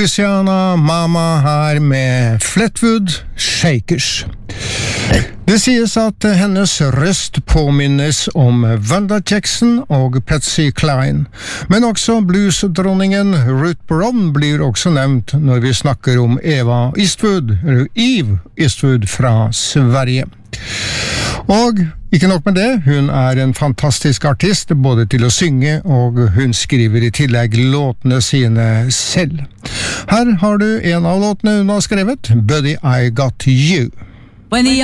Louisiana Mama her med Fleetwood Shakers. Det sies at hennes røst påminnes om Wanda Jackson og Patsy Cline, men også bluesdronningen Ruth Brown blir også nevnt når vi snakker om Eva Eastwood, eller Eve Eastwood fra Sverige. Og ikke nok med det, hun er en fantastisk artist, både til å synge, og hun skriver i tillegg låtene sine selv. Her har du en av låtene hun har skrevet, Buddy I Got You. When the